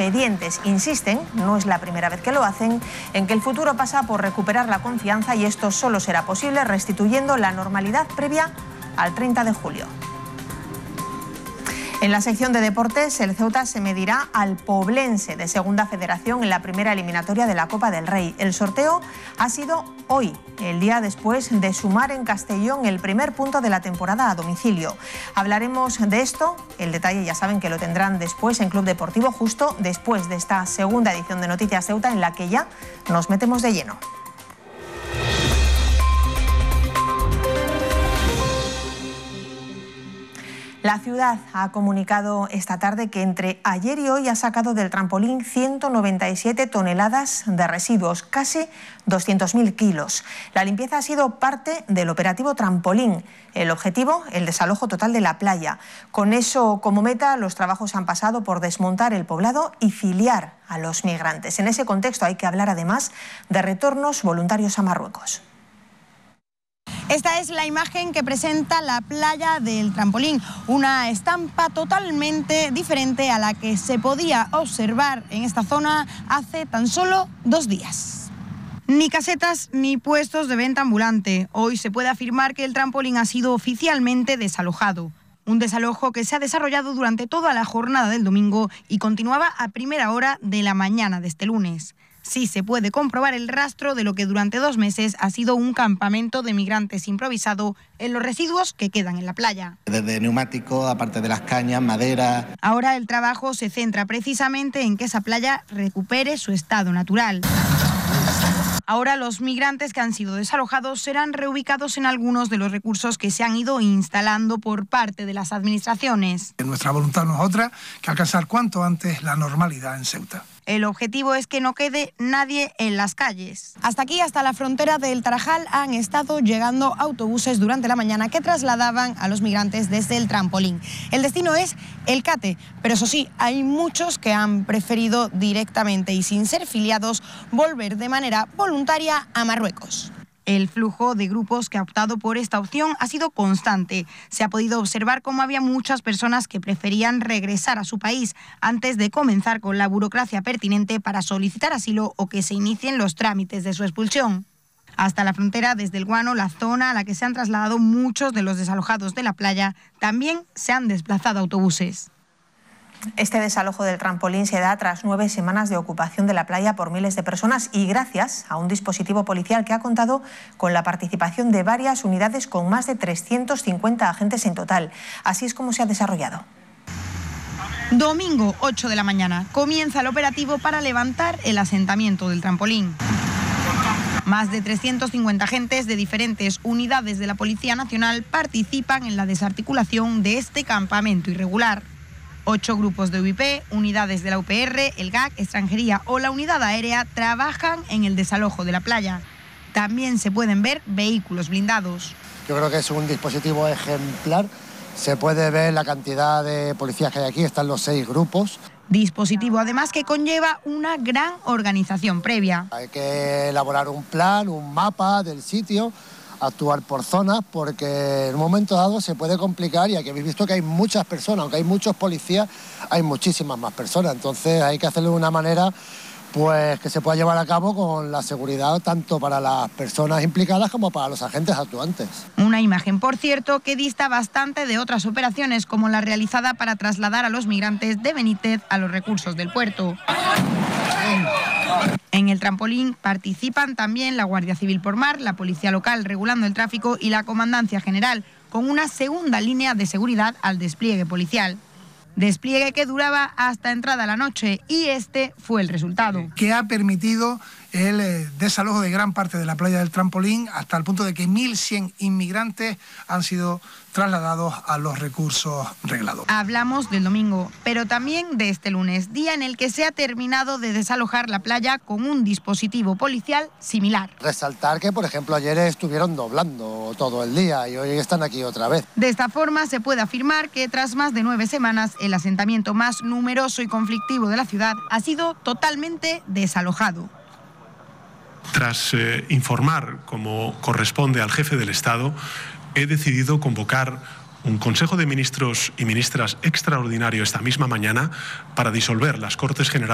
expedientes. Insisten, no es la primera vez que lo hacen, en que el futuro pasa por recuperar la confianza y esto solo será posible restituyendo la normalidad previa al 30 de julio. En la sección de deportes, el Ceuta se medirá al Poblense de Segunda Federación en la primera eliminatoria de la Copa del Rey. El sorteo ha sido hoy, el día después de sumar en Castellón el primer punto de la temporada a domicilio. Hablaremos de esto, el detalle ya saben que lo tendrán después en Club Deportivo, justo después de esta segunda edición de Noticias Ceuta en la que ya nos metemos de lleno. La ciudad ha comunicado esta tarde que entre ayer y hoy ha sacado del trampolín 197 toneladas de residuos, casi 200.000 kilos. La limpieza ha sido parte del operativo Trampolín. El objetivo, el desalojo total de la playa. Con eso como meta, los trabajos han pasado por desmontar el poblado y filiar a los migrantes. En ese contexto hay que hablar además de retornos voluntarios a Marruecos. Esta es la imagen que presenta la playa del Trampolín, una estampa totalmente diferente a la que se podía observar en esta zona hace tan solo 2 días. Ni casetas ni puestos de venta ambulante. Hoy se puede afirmar que el Trampolín ha sido oficialmente desalojado. Un desalojo que se ha desarrollado durante toda la jornada del domingo y continuaba a primera hora de la mañana de este lunes. Sí se puede comprobar el rastro de lo que durante 2 meses ha sido un campamento de migrantes improvisado en los residuos que quedan en la playa. Desde neumáticos, aparte de las cañas, madera. Ahora el trabajo se centra precisamente en que esa playa recupere su estado natural. Ahora los migrantes que han sido desalojados serán reubicados en algunos de los recursos que se han ido instalando por parte de las administraciones. Nuestra voluntad no es otra que alcanzar cuanto antes la normalidad en Ceuta. El objetivo es que no quede nadie en las calles. Hasta aquí, hasta la frontera del Tarajal, han estado llegando autobuses durante la mañana que trasladaban a los migrantes desde el Trampolín. El destino es El Cate, pero eso sí, hay muchos que han preferido directamente y sin ser filiados volver de manera voluntaria a Marruecos. El flujo de grupos que ha optado por esta opción ha sido constante. Se ha podido observar cómo había muchas personas que preferían regresar a su país antes de comenzar con la burocracia pertinente para solicitar asilo o que se inicien los trámites de su expulsión. Hasta la frontera, desde el Guano, la zona a la que se han trasladado muchos de los desalojados de la playa, también se han desplazado autobuses. Este desalojo del Trampolín se da tras 9 semanas de ocupación de la playa por miles de personas y gracias a un dispositivo policial que ha contado con la participación de varias unidades con más de 350 agentes en total. Así es como se ha desarrollado. Domingo, 8 de la mañana, comienza el operativo para levantar el asentamiento del Trampolín. Más de 350 agentes de diferentes unidades de la Policía Nacional participan en la desarticulación de este campamento irregular. 8 grupos de UIP, unidades de la UPR, el GAC, extranjería o la unidad aérea trabajan en el desalojo de la playa. También se pueden ver vehículos blindados. Yo creo que es un dispositivo ejemplar. Se puede ver la cantidad de policías que hay aquí, están los 6 grupos. Dispositivo además que conlleva una gran organización previa. Hay que elaborar un plan, un mapa del sitio, actuar por zonas, porque en un momento dado se puede complicar y aquí habéis visto que hay muchas personas, aunque hay muchos policías, hay muchísimas más personas, entonces hay que hacerlo de una manera pues que se pueda llevar a cabo con la seguridad tanto para las personas implicadas como para los agentes actuantes. Una imagen, por cierto, que dista bastante de otras operaciones como la realizada para trasladar a los migrantes de Benítez a los recursos del puerto. En el Trampolín participan también la Guardia Civil por Mar, la Policía Local regulando el tráfico y la Comandancia General, con una segunda línea de seguridad al despliegue policial. Despliegue que duraba hasta entrada la noche y este fue el resultado. Que ha permitido el desalojo de gran parte de la playa del Trampolín hasta el punto de que 1.100 inmigrantes han sido trasladados a los recursos reglados. Hablamos del domingo, pero también de este lunes, día en el que se ha terminado de desalojar la playa con un dispositivo policial similar. Resaltar que, por ejemplo, ayer estuvieron doblando todo el día y hoy están aquí otra vez. De esta forma se puede afirmar que tras más de 9 semanas, el asentamiento más numeroso y conflictivo de la ciudad ha sido totalmente desalojado. Tras informar, como corresponde al jefe del Estado, he decidido convocar un Consejo de Ministros y Ministras extraordinario esta misma mañana para disolver las Cortes Generales